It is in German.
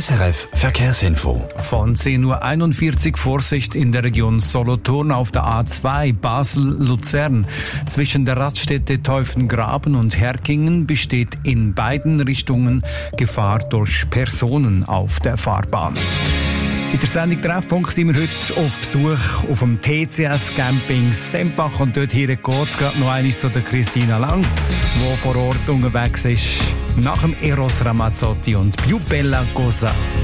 SRF Verkehrsinfo. Von 10.41 Uhr Vorsicht in der Region Solothurn auf der A2 Basel-Luzern. Zwischen der Raststätte Teufengraben und Herkingen besteht in beiden Richtungen Gefahr durch Personen auf der Fahrbahn. In der Sendung Treffpunkt sind wir heute auf Besuch auf dem TCS Camping Sempach und dort hier geht es gerade noch einmal zu der Christina Lang, die vor Ort unterwegs ist, nach dem Eros Ramazzotti und Più Bella Cosa.